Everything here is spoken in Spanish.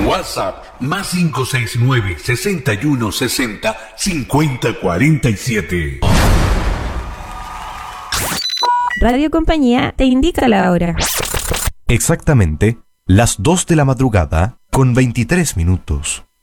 WhatsApp más 569 61 60 50 47. Radio Compañía te indica la hora. Exactamente las 2 de la madrugada con 23 minutos.